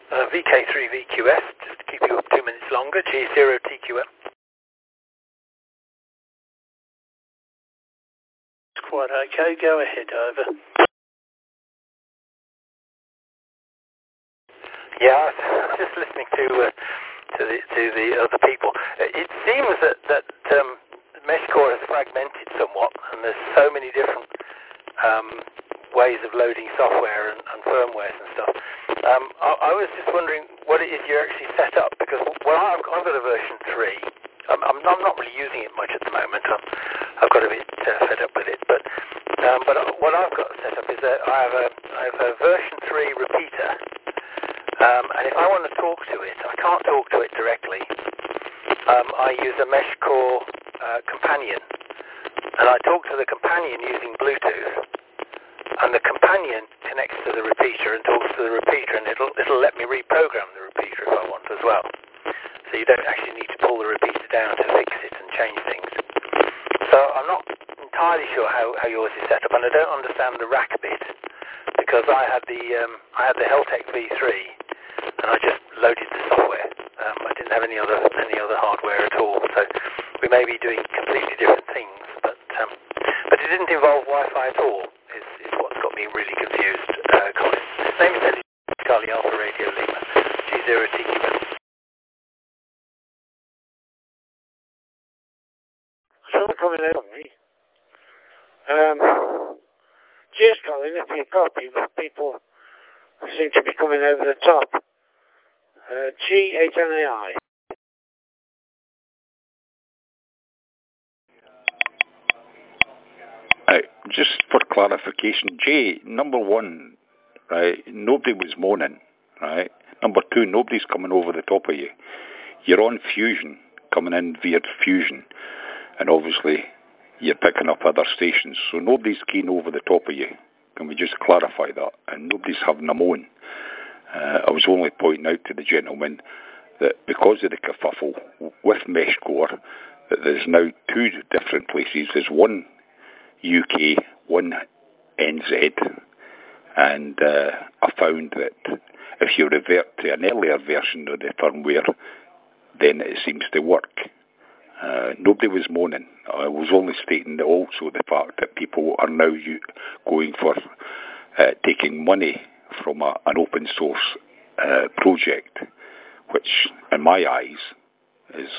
VK3VQS, just to keep you up 2 minutes longer, G0TQM. Quite okay, go ahead, over. Yeah, I was just listening to the other people. It seems that Meshcore has fragmented somewhat, and there's so many different ways of loading software and firmwares and stuff. I was just wondering what it is you're actually set up, because I've got a version 3. I'm not really using it much at the moment. I've got a bit fed up with it, but what I've got set up is that I have a version 3 repeater, and if I want to talk to it, I can't talk to it directly. I use a Meshcore companion, and I talk to the companion using Bluetooth, and the companion connects to the repeater and talks to the repeater, and it'll let me reprogram the repeater if I want as well. So you don't actually need to pull the repeater down to fix it and change things. So I'm not entirely sure how yours is set up, and I don't understand the rack bit, because I had the Heltec V3, and I just loaded the software. I didn't have any other hardware at all. So we may be doing completely different things, but it didn't involve Wi-Fi at all. Is what's got me really confused. Colin. His name is Eddie Charlie Alpha Radio Lima G0TQM. Something coming out of me. Cheers, Colin, if you're copy, but people seem to be coming over the top. G8NAI. Just for clarification, Jay, number one, right, nobody was moaning, right? Number two, nobody's coming over the top of you. You're on Fusion, coming in via Fusion, and obviously you're picking up other stations, so nobody's keen over the top of you. Can we just clarify that? And nobody's having a moan. I was only pointing out to the gentleman that because of the kerfuffle with Meshcore, that there's now two different places. There's one UK, one NZ, and I found that if you revert to an earlier version of the firmware, then it seems to work. Nobody was moaning. I was only stating that also the fact that people are now going for taking money from an open source project, which in my eyes is